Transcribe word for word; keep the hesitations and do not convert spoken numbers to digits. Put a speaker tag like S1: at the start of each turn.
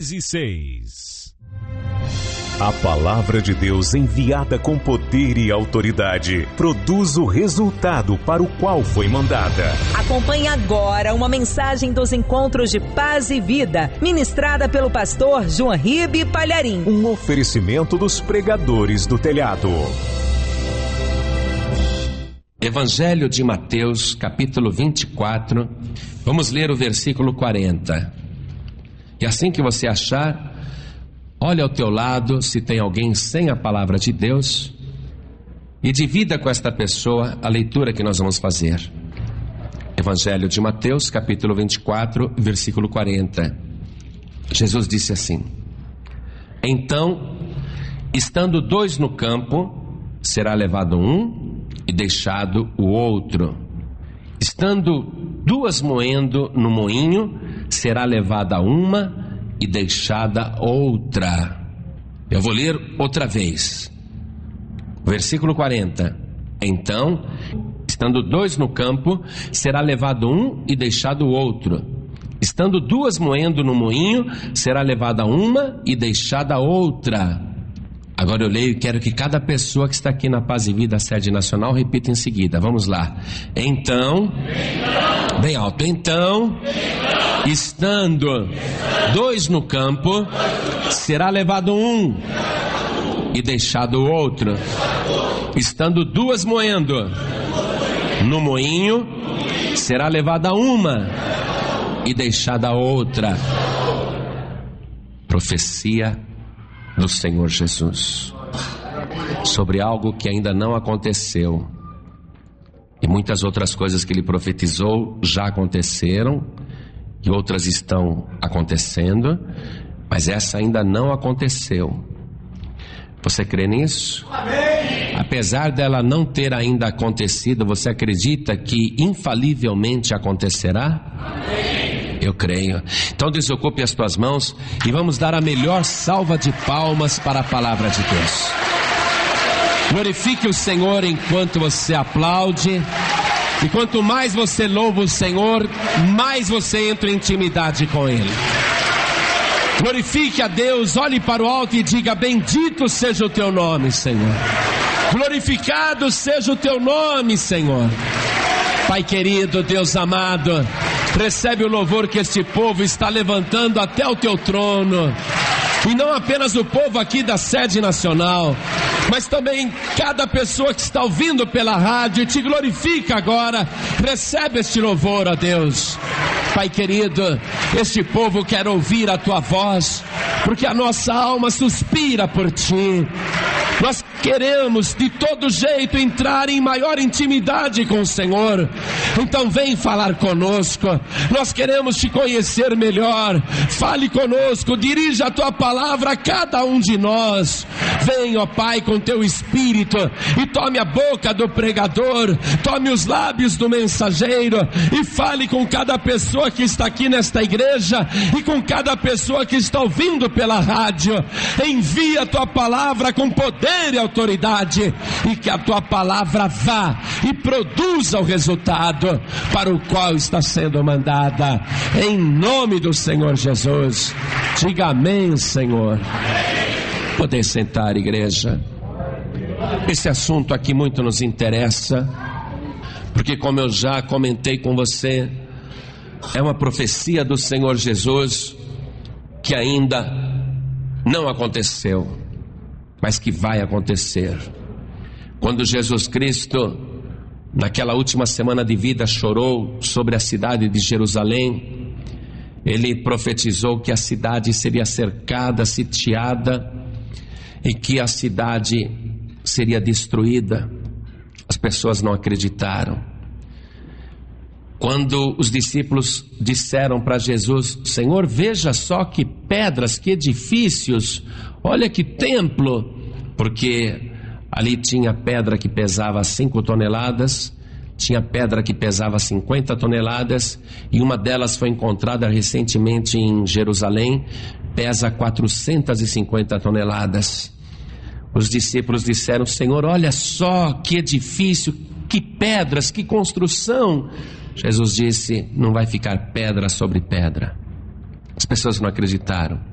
S1: e seis.
S2: A palavra de Deus enviada com poder e autoridade produz o resultado para o qual foi mandada.
S3: Acompanhe agora uma mensagem dos encontros de paz e vida, ministrada pelo pastor João Ribe Palharim.
S2: Um oferecimento dos pregadores do telhado.
S4: Evangelho de Mateus, capítulo vinte e quatro, vamos ler o versículo quarenta. E assim que você achar, olha ao teu lado se tem alguém sem a palavra de Deus e divida com esta pessoa a leitura que nós vamos fazer. Evangelho de Mateus, capítulo vinte e quatro, versículo quarenta. Jesus disse assim: Então, estando dois no campo, será levado um e deixado o outro. Estando duas moendo no moinho, será levada uma e deixada outra. Eu vou ler outra vez. Versículo quarenta. Então, estando dois no campo, será levado um e deixado o outro. Estando duas moendo no moinho, será levada uma e deixada outra. Agora eu leio e quero que cada pessoa que está aqui na Paz e Vida Sede Nacional repita em seguida. Vamos lá. Então, então bem alto. Então, então estando, estando dois no campo, será levado um e deixado o outro. Estando duas moendo no moinho, será levada uma e deixada a outra. Profecia do Senhor Jesus sobre algo que ainda não aconteceu, e muitas outras coisas que ele profetizou já aconteceram e outras estão acontecendo, mas essa ainda não aconteceu. Você crê nisso? Amém. Apesar dela não ter ainda acontecido, você acredita que infalivelmente acontecerá? Amém. Eu creio. Então desocupe as tuas mãos e vamos dar a melhor salva de palmas para a palavra de Deus. Glorifique o Senhor enquanto você aplaude. E quanto mais você louva o Senhor, mais você entra em intimidade com Ele. Glorifique a Deus, olhe para o alto e diga: bendito seja o teu nome, Senhor. Glorificado seja o teu nome, Senhor. Pai querido, Deus amado, recebe o louvor que este povo está levantando até o teu trono. E não apenas o povo aqui da Sede Nacional, mas também cada pessoa que está ouvindo pela rádio. Te glorifica agora. Recebe este louvor, ó Deus. Pai querido, este povo quer ouvir a tua voz, porque a nossa alma suspira por ti. Nós queremos de todo jeito entrar em maior intimidade com o Senhor. Então vem falar conosco. Nós queremos te conhecer melhor. Fale conosco, dirija a tua palavra a cada um de nós. Vem, ó Pai, com teu Espírito e tome a boca do pregador, tome os lábios do mensageiro e fale com cada pessoa que está aqui nesta igreja e com cada pessoa que está ouvindo pela rádio. Envia a tua palavra com poder e autoridade, e que a tua palavra vá e produza o resultado para o qual está sendo mandada, em nome do Senhor Jesus. Diga amém, Senhor. Poder sentar, igreja. Esse assunto aqui muito nos interessa, porque, como eu já comentei com você, é uma profecia do Senhor Jesus que ainda não aconteceu, mas que vai acontecer. Quando Jesus Cristo, naquela última semana de vida, chorou sobre a cidade de Jerusalém, ele profetizou que a cidade seria cercada, sitiada, e que a cidade seria destruída. As pessoas não acreditaram. Quando os discípulos disseram para Jesus: Senhor, veja só que pedras, que edifícios, olha que templo, porque ali tinha pedra que pesava cinco toneladas, tinha pedra que pesava cinquenta toneladas, e uma delas foi encontrada recentemente em Jerusalém, pesa quatrocentas e cinquenta toneladas. Os discípulos disseram: Senhor, olha só que edifício, que pedras, que construção. Jesus disse: não vai ficar pedra sobre pedra. As pessoas não acreditaram.